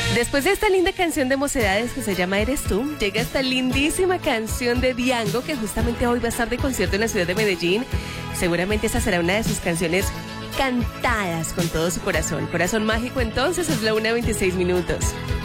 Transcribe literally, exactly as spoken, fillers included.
Después de esta linda canción de Mocedades que se llama Eres Tú, llega esta lindísima canción de Diango, que justamente hoy va a estar de concierto en la ciudad de Medellín. Seguramente esa será una de sus canciones cantadas con todo su corazón. Corazón Mágico, entonces es la una veintiséis minutos.